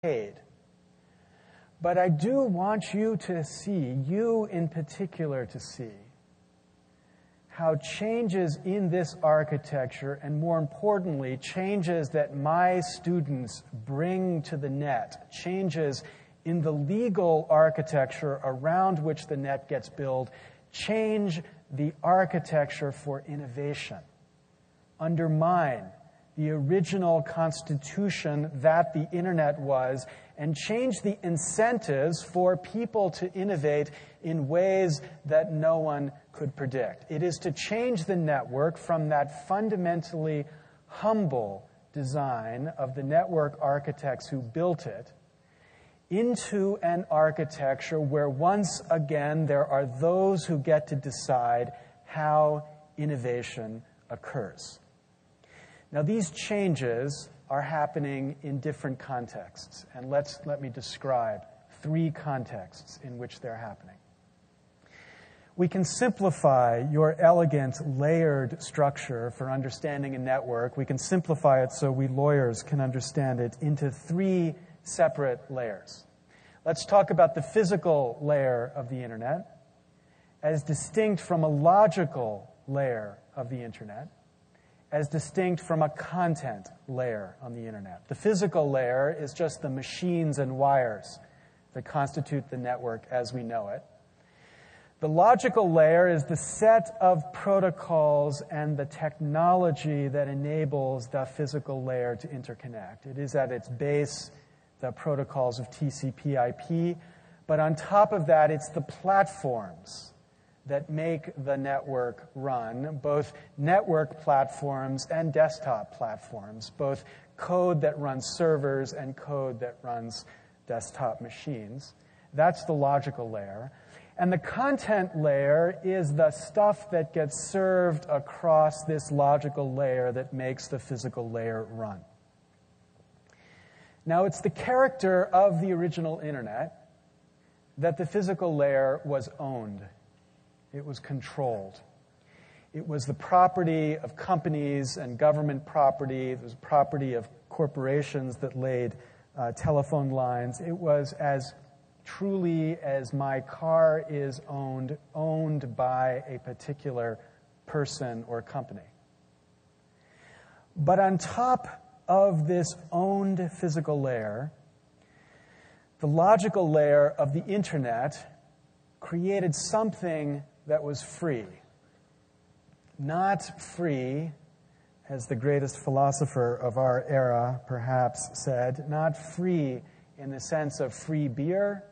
paid. But I do want you to see, you in particular to see, how changes in this architecture, and more importantly, changes that my students bring to the net, changes in the legal architecture around which the net gets built, change the architecture for innovation, undermine the original constitution that the internet was, and change the incentives for people to innovate in ways that no one could predict. It is to change the network from that fundamentally humble design of the network architects who built it into an architecture where once again there are those who get to decide how innovation occurs. Now, these changes are happening in different contexts, and let me describe 3 contexts in which they're happening. We can simplify your elegant, layered structure for understanding a network. We can simplify it so we lawyers can understand it into 3 separate layers. Let's talk about the physical layer of the internet as distinct from a logical layer of the internet, as distinct from a content layer on the internet. The physical layer is just the machines and wires that constitute the network as we know it. The logical layer is the set of protocols and the technology that enables the physical layer to interconnect. It is at its base the protocols of TCP/IP, but on top of that, it's the platforms that make the network run, both network platforms and desktop platforms, both code that runs servers and code that runs desktop machines. That's the logical layer. And the content layer is the stuff that gets served across this logical layer that makes the physical layer run. Now, it's the character of the original internet that the physical layer was owned. It was controlled. It was the property of companies and government property. It was property of corporations that laid telephone lines. It was as truly as my car is owned by a particular person or company. But on top of this owned physical layer, the logical layer of the internet created something that was free. Not free, as the greatest philosopher of our era perhaps said, not free in the sense of free beer,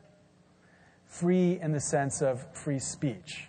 free in the sense of free speech.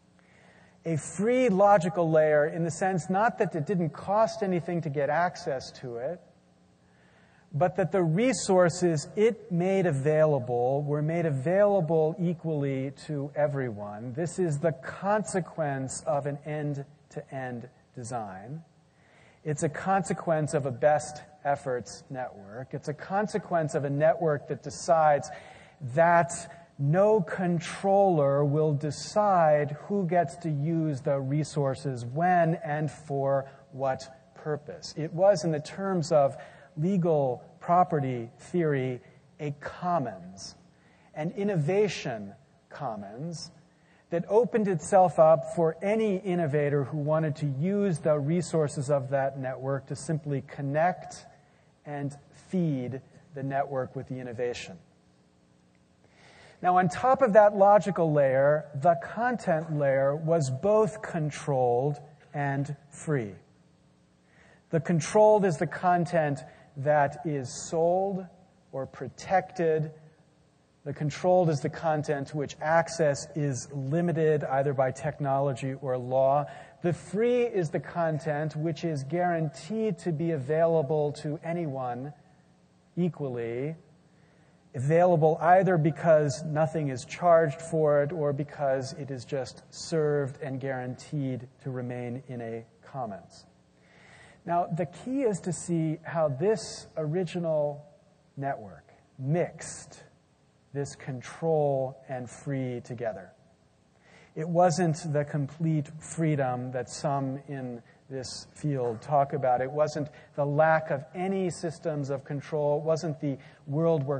A free logical layer in the sense not that it didn't cost anything to get access to it, but that the resources it made available were made available equally to everyone. This is the consequence of an end-to-end design. It's a consequence of a best efforts network. It's a consequence of a network that decides that no controller will decide who gets to use the resources when and for what purpose. It was, in the terms of legal property theory, a commons, an innovation commons that opened itself up for any innovator who wanted to use the resources of that network to simply connect and feed the network with the innovation. Now, on top of that logical layer, the content layer was both controlled and free. The controlled is the content that is sold or protected. The controlled is the content to which access is limited either by technology or law. The free is the content which is guaranteed to be available to anyone equally, available either because nothing is charged for it or because it is just served and guaranteed to remain in a commons. Now, the key is to see how this original network mixed this control and free together. It wasn't the complete freedom that some in this field talk about. It wasn't the lack of any systems of control. It wasn't the world where